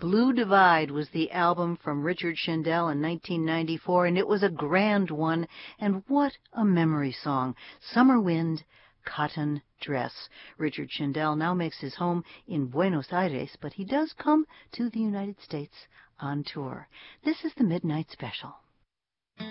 Blue Divide was the album from Richard Shindell in 1994, and it was a grand one. And what a memory song. Summer Wind, Cotton Dress. Richard Shindell now makes his home in Buenos Aires, but he does come to the United States on tour. This is the Midnight Special.